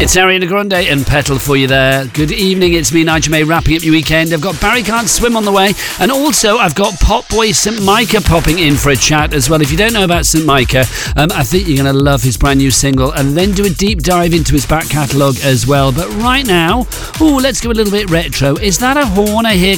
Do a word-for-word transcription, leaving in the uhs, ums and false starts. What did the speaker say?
It's Ariana Grande and Petal for you there. Good evening, it's me, Nigel May, wrapping up your weekend. I've got Barry Can't Swim on the way, and also I've got Pop Boy Saint Micah popping in for a chat as well. If you don't know about Saint Micah, um, I think you're going to love his brand new single, and then do a deep dive into his back catalogue as well. But right now, oh, let's go a little bit retro. Is that a horn I hear